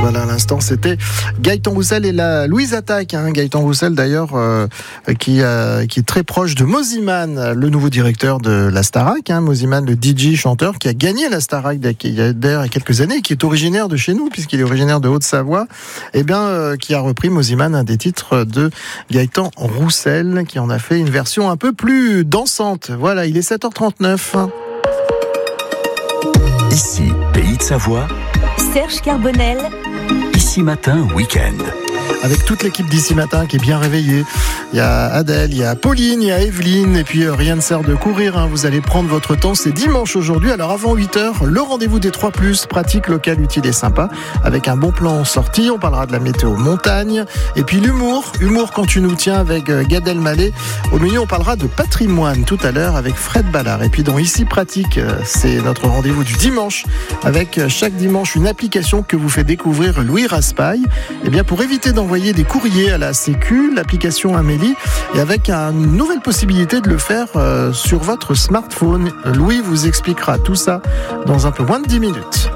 Voilà, à l'instant, c'était Gaëtan Roussel et la Louise Attaque. Gaëtan Roussel, d'ailleurs, qui est très proche de Mosiman, le nouveau directeur de la Starac. Mosiman, le DJ chanteur qui a gagné la Starac il y a quelques années, qui est originaire de chez nous, puisqu'il est originaire de Haute-Savoie, qui a repris Mosiman, un des titres de Gaëtan Roussel, qui en a fait une version un peu plus dansante. Voilà, il est 7h39. Ici, Pays de Savoie. Serge Carbonel. Ici Matin, week-end. Avec toute l'équipe d'Ici Matin qui est bien réveillée. Il y a Adèle, il y a Pauline, il y a Evelyne, et puis rien ne sert de courir. Vous allez prendre votre temps. C'est dimanche aujourd'hui. Alors avant 8h, le rendez-vous des 3+, pratique, local, utile et sympa, avec un bon plan en sortie. On parlera de la météo montagne. Et puis l'humour quand tu nous tiens avec Gad Elmaleh. Au menu, on parlera de patrimoine tout à l'heure avec Fred Ballard. Et puis dans Ici Pratique, c'est notre rendez-vous du dimanche, avec chaque dimanche une application que vous fait découvrir Louis Raspail. Et bien pour éviter d'envoyer des courriers à la Sécu, l'application Amélie, et avec une nouvelle possibilité de le faire sur votre smartphone. Louis vous expliquera tout ça dans un peu moins de 10 minutes.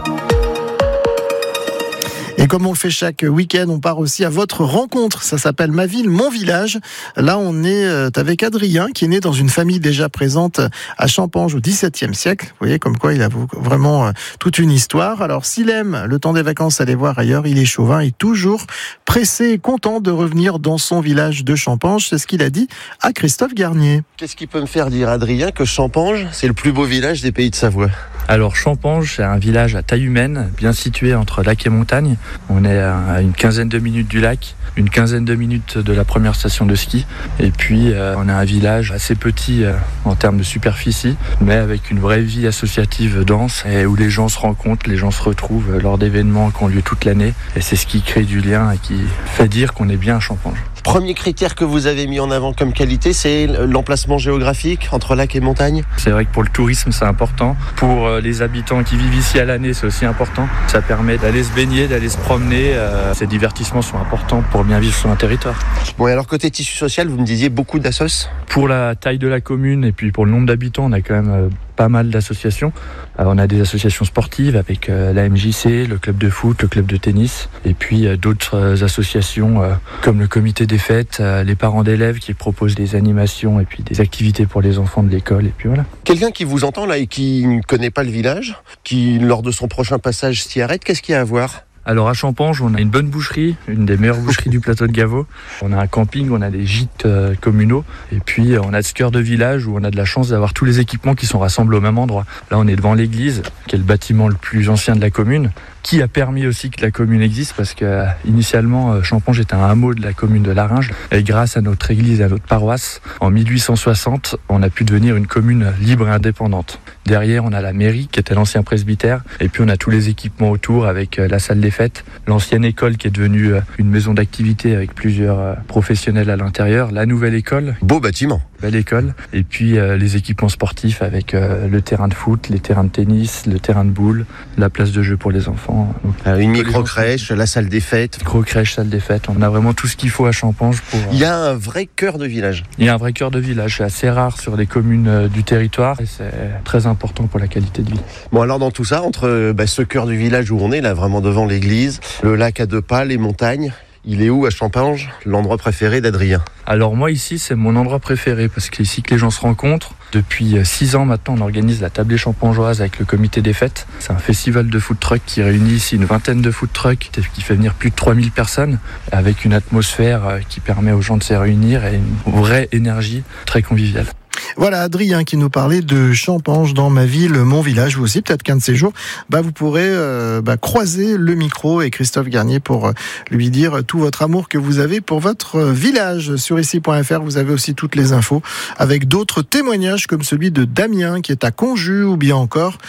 Et comme on le fait chaque week-end, on part aussi à votre rencontre. Ça s'appelle Ma ville, mon village. Là, on est avec Adrien, qui est né dans une famille déjà présente à Champanges au XVIIe siècle. Vous voyez comme quoi il a vraiment toute une histoire. Alors, s'il aime le temps des vacances aller voir ailleurs, il est chauvin et toujours pressé et content de revenir dans son village de Champanges. C'est ce qu'il a dit à Christophe Garnier. Qu'est-ce qui peut me faire dire, Adrien, que Champanges, c'est le plus beau village des Pays de Savoie ? Alors Champanges, c'est un village à taille humaine, bien situé entre lac et montagne. On est à une quinzaine de minutes du lac, une quinzaine de minutes de la première station de ski. Et puis on a un village assez petit en termes de superficie, mais avec une vraie vie associative dense, et où les gens se rencontrent, les gens se retrouvent lors d'événements qui ont lieu toute l'année. Et c'est ce qui crée du lien et qui fait dire qu'on est bien à Champanges. Premier critère que vous avez mis en avant comme qualité, c'est l'emplacement géographique entre lac et montagne. C'est vrai que pour le tourisme, c'est important. Pour les habitants qui vivent ici à l'année, c'est aussi important. Ça permet d'aller se baigner, d'aller se promener. Ces divertissements sont importants pour bien vivre sur un territoire. Bon, et alors côté tissu social, vous me disiez beaucoup d'assos ? Pour la taille de la commune et puis pour le nombre d'habitants, on a quand même pas mal d'associations. On a des associations sportives avec la MJC, le club de foot, le club de tennis, et puis d'autres associations comme le comité des fêtes, les parents d'élèves qui proposent des animations et puis des activités pour les enfants de l'école, et puis voilà. Quelqu'un qui vous entend là et qui ne connaît pas le village, qui lors de son prochain passage s'y arrête, qu'est-ce qu'il y a à voir ? Alors à Champanges, on a une bonne boucherie, une des meilleures boucheries du plateau de Gaveau. On a un camping, on a des gîtes communaux, et puis on a ce cœur de village où on a de la chance d'avoir tous les équipements qui sont rassemblés au même endroit. Là, on est devant l'église, qui est le bâtiment le plus ancien de la commune, qui a permis aussi que la commune existe, parce que initialement Champanges était un hameau de la commune de Larringes, et grâce à notre église et à notre paroisse, en 1860, on a pu devenir une commune libre et indépendante. Derrière, on a la mairie, qui était l'ancien presbytère, et puis on a tous les équipements autour, avec la salle des fêtes, l'ancienne école qui est devenue une maison d'activité avec plusieurs professionnels à l'intérieur, la nouvelle école. Beau bâtiment. Belle école. Et puis les équipements sportifs avec le terrain de foot, les terrains de tennis, le terrain de boules, la place de jeu pour les enfants. Donc, une micro-crèche, la salle des fêtes. Micro-crèche, salle des fêtes. On a vraiment tout ce qu'il faut à Champanges pour... Il y a un vrai cœur de village. Il y a un vrai cœur de village. C'est assez rare sur les communes du territoire, et c'est très important pour la qualité de vie. Bon, alors dans tout ça, entre ce cœur du village où on est, là vraiment devant l'église, le lac à deux pas, les montagnes, il est où à Champanges, l'endroit préféré d'Adrien ? Alors moi ici, c'est mon endroit préféré, parce que c'est ici que les gens se rencontrent. Depuis 6 ans maintenant, on organise la tablée champangeoise avec le comité des fêtes. C'est un festival de food truck qui réunit ici une vingtaine de food trucks, qui fait venir plus de 3000 personnes, avec une atmosphère qui permet aux gens de se réunir et une vraie énergie très conviviale. Voilà Adrien qui nous parlait de Champanges dans Ma ville, mon village. Vous aussi, peut-être qu'un de ces jours, vous pourrez croiser le micro et Christophe Garnier pour lui dire tout votre amour que vous avez pour votre village. Sur ici.fr, vous avez aussi toutes les infos avec d'autres témoignages comme celui de Damien qui est à Conjus, ou bien encore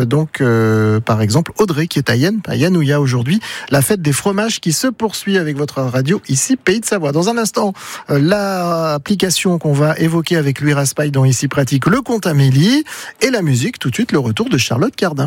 par exemple Audrey qui est à Yanouya aujourd'hui. La fête des fromages qui se poursuit avec votre radio ici Pays de Savoie. Dans un instant, l'application qu'on va évoquer avec Louis Raspail dans Ici Pratique, le compte Amélie, et la musique, tout de suite le retour de Charlotte Cardin.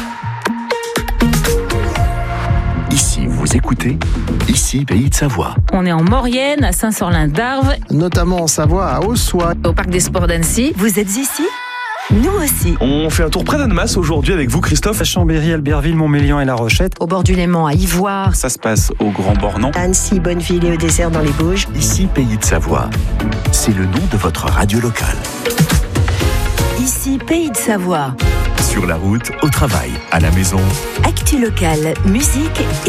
Ici, vous écoutez Ici, Pays de Savoie. On est en Maurienne, à Saint-Sorlin-d'Arves. Notamment en Savoie, à Ossois. Au Parc des Sports d'Annecy. Vous êtes ici ? nous aussi. On fait un tour près d'Annemasse aujourd'hui avec vous, Christophe. À Chambéry, Albertville, Montmélian et La Rochette. Au bord du Léman, à Ivoire. Ça se passe au Grand Bornand. Annecy, Bonneville et au désert dans les Bauges. Ici, Pays de Savoie. C'est le nom de votre radio locale. Ici, Pays de Savoie. Sur la route, au travail, à la maison. Actu locale, musique